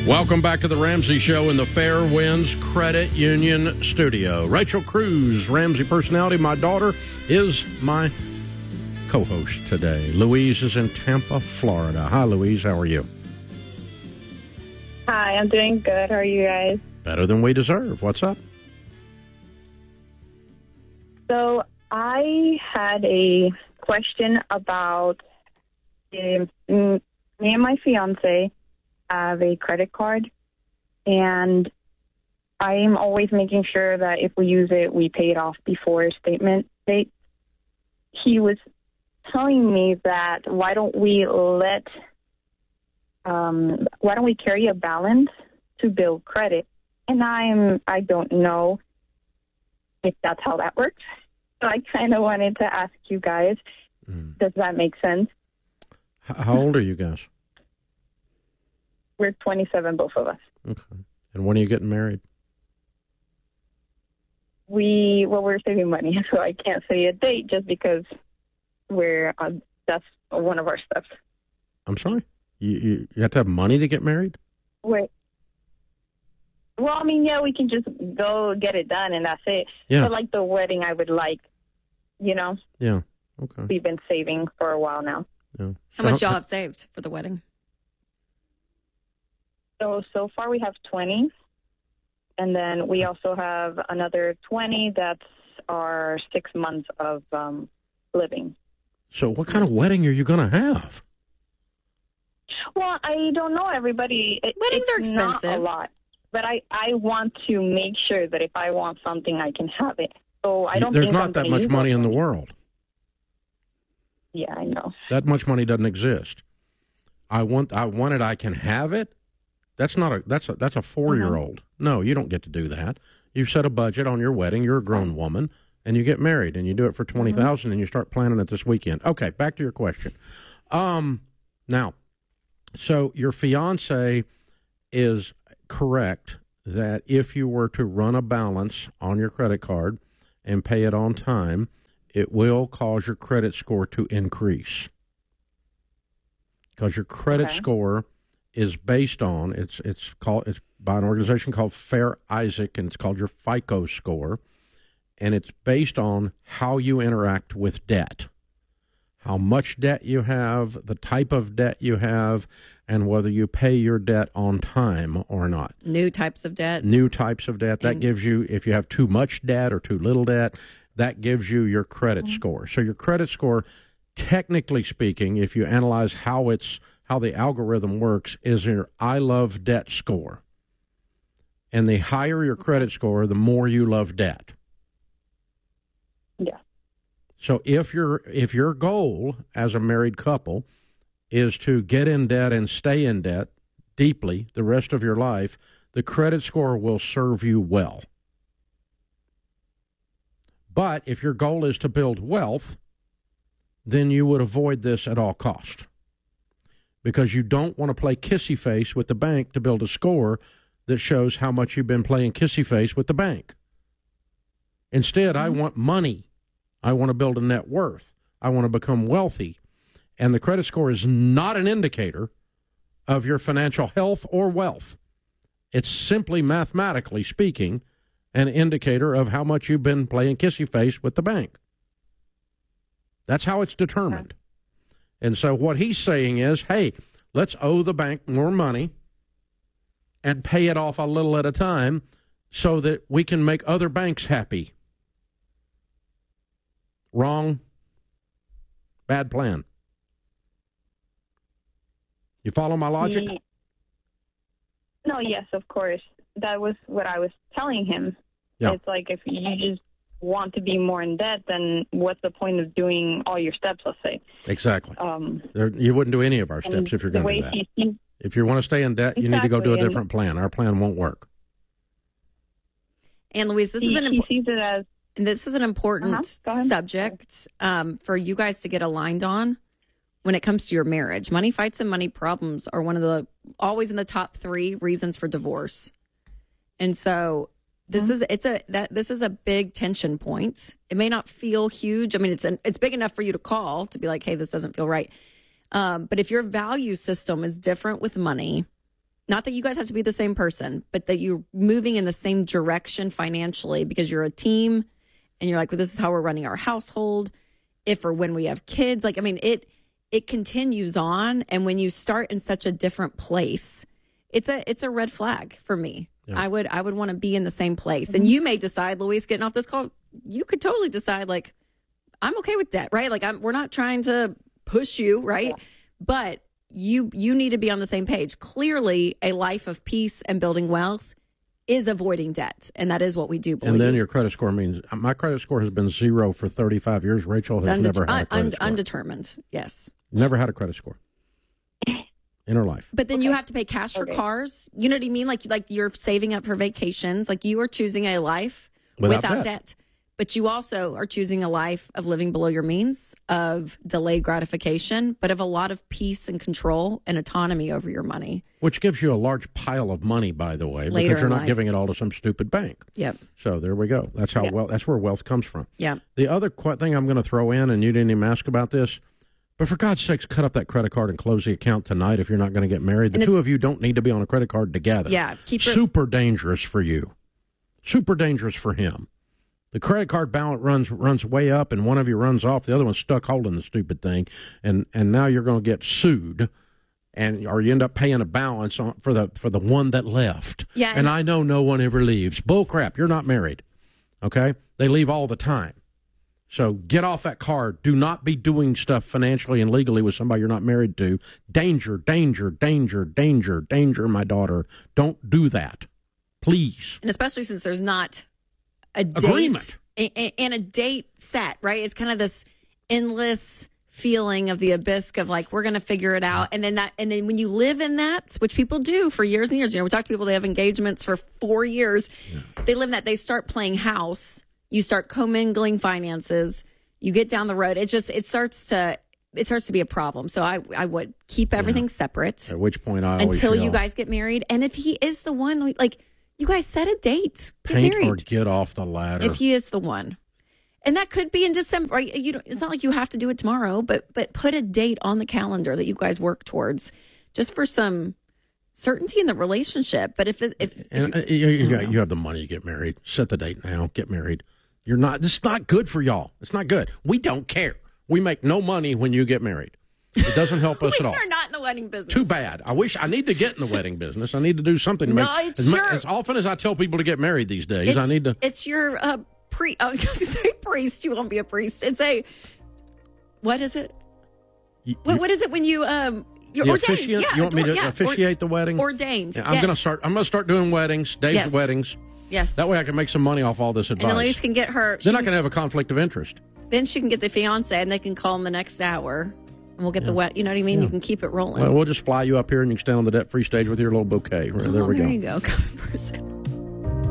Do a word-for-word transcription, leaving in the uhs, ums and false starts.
Welcome back to the Ramsey Show in the Fair Winds Credit Union studio. Rachel Cruz, Ramsey personality. My daughter is my co-host today. Louise is in Tampa, Florida. Hi, Louise. How are you? Hi, I'm doing good. How are you guys? Better than we deserve. What's up? So I had a question about um, me and my fiance have a credit card, and I am always making sure that if we use it, we pay it off before statement date. He was telling me that why don't we let, um, why don't we carry a balance to build credit? And I'm, I don't know if that's how that works. So I kind of wanted to ask you guys, mm. does that make sense? How old are you guys? We're twenty-seven, both of us. Okay. And when are you getting married? We, well, we're saving money, so I can't say a date just because we're, uh, that's one of our steps. I'm sorry? You, you you have to have money to get married? Wait. Well, I mean, yeah, we can just go get it done and that's it. Yeah. But like the wedding, I would like, you know? Yeah. Okay. We've been saving for a while now. Yeah. How so, much y'all have saved for the wedding? So, so far we have twenty. And then we also have another twenty. That's our six months of um, living. So what kind of wedding are you going to have? Well, I don't know. Everybody, it, weddings it's are expensive. Not a lot. But I, I want to make sure that if I want something, I can have it. So I don't There's think not I'm that much money in the money. world. Yeah, I know. That much money doesn't exist. I want I want it, I can have it. That's not a that's a that's a four-year-old. Mm-hmm. No, you don't get to do that. You set a budget on your wedding, you're a grown woman, and you get married and you do it for twenty thousand dollars mm-hmm. and you start planning it this weekend. Okay, back to your question. Um now, so your fiance is correct that if you were to run a balance on your credit card and pay it on time, it will cause your credit score to increase. Because your credit okay. score is based on, it's it's called it's by an organization called Fair Isaac, and it's called your FICO score, and it's based on how you interact with debt. How much debt you have, the type of debt you have, and whether you pay your debt on time or not. New types of debt. New types of debt. That and gives you, if you have too much debt or too little debt, that gives you your credit mm-hmm. score. So your credit score, technically speaking, if you analyze how it's how the algorithm works, is your I love debt score. And the higher your credit score, the more you love debt. Yeah. So if your if your goal as a married couple is to get in debt and stay in debt deeply the rest of your life, the credit score will serve you well. But if your goal is to build wealth, then you would avoid this at all costs. Because you don't want to play kissy face with the bank to build a score that shows how much you've been playing kissy face with the bank. Instead, mm-hmm. I want money. I want to build a net worth. I want to become wealthy. And the credit score is not an indicator of your financial health or wealth. It's simply, mathematically speaking, an indicator of how much you've been playing kissy face with the bank. That's how it's determined. Okay. And so what he's saying is, hey, let's owe the bank more money and pay it off a little at a time so that we can make other banks happy. Wrong. Bad plan. You follow my logic? No, yes, of course. That was what I was telling him. Yeah. It's like if you just want to be more in debt, then what's the point of doing all your steps, let's say? Exactly. Um, there, you wouldn't do any of our steps if you're going to do that. He, he, if you want to stay in debt, exactly, you need to go do a different plan. Our plan won't work. And Louise, this he, is an he sees it as this is an important uh-huh. subject um, for you guys to get aligned on when it comes to your marriage. Money fights and money problems are one of the always in the top three reasons for divorce. And so this mm-hmm. is it's a that this is a big tension point. It may not feel huge. I mean, it's an, it's big enough for you to call to be like, hey, this doesn't feel right. Um, but if your value system is different with money, Not that you guys have to be the same person, but that you're moving in the same direction financially because you're a team and you're like, well, this is how we're running our household. If or when we have kids, like, I mean, it it continues on. And when you start in such a different place, it's a it's a red flag for me. Yeah. I would I would want to be in the same place. Mm-hmm. And you may decide, Luis, getting off this call, you could totally decide, like, I'm okay with debt, right? Like, I'm, we're not trying to push you, right? Yeah. But you you need to be on the same page. Clearly, a life of peace and building wealth is avoiding debt, and that is what we do believe. And then your credit score means, my credit score has been zero for thirty-five years. Rachel has undet- never had a credit un- score. Undetermined, yes. Never had a credit score in her life. But then okay. you have to pay cash for okay. cars. You know what I mean? Like, like you're saving up for vacations. Like, you are choosing a life without, without debt. debt. But you also are choosing a life of living below your means, of delayed gratification, but of a lot of peace and control and autonomy over your money. Which gives you a large pile of money, by the way, Later because you're not life. giving it all to some stupid bank. Yep. So there we go. That's how yep. well. That's where wealth comes from. Yeah. The other qu- thing I'm going to throw in, and you didn't even ask about this, but for God's sakes, cut up that credit card and close the account tonight if you're not going to get married. The two of you don't need to be on a credit card together. Yeah. Keep it- Super dangerous for you. Super dangerous for him. The credit card balance runs runs way up, and one of you runs off. The other one's stuck holding the stupid thing, and, and now you're going to get sued, and or you end up paying a balance on, for the for the one that left. Yeah, and, and I know no one ever leaves. Bull crap. You're not married, okay? They leave all the time. So get off that card. Do not be doing stuff financially and legally with somebody you're not married to. Danger, danger, danger, danger, danger, my daughter. Don't do that, please. And especially since there's not a date agreement and a date set, right? It's kind of this endless feeling of the abyss of like, we're going to figure it out. And then that, and then when you live in that, which people do for years and years, you know, we talk to people, they have engagements for four years. Yeah. They live in that, they start playing house. You start commingling finances. You get down the road. It just, it starts to, it starts to be a problem. So I, I would keep everything yeah. separate. At which point I until always you guys get married. And if he is the one, like, you guys set a date. Get Paint married. or get off the ladder. If he is the one. And that could be in December. Right? You know, it's not like you have to do it tomorrow, but but put a date on the calendar that you guys work towards just for some certainty in the relationship. But if, it, if, and, if you, you, you, you have the money to get married, set the date now, get married. You're not, this is not good for y'all. It's not good. We don't care. We make no money when you get married. It doesn't help us at all. We're not in the wedding business. Too bad. I wish I need to get in the wedding business. I need to do something to no, make it's as, your, as often as I tell people to get married these days. I need to. It's your uh, pre. I was going to say priest. You won't be a priest. It's a. What is it? You, what, what is it when you um you're ordained? Officiant? Yeah, you want me to yeah. officiate the wedding? Ordained. Yeah, I'm yes. going to start. I'm going to start doing weddings. Dave's yes. weddings. Yes. That way I can make some money off all this advice. And Elise can get her. Then I can have a conflict of interest. Then she can get the fiance, and they can call him the next hour. And we'll get yeah. the wet. You know what I mean? Yeah. You can keep it rolling. Well, we'll just fly you up here, and you can stand on the debt-free stage with your little bouquet. There oh, we there go. There you go. Coming person.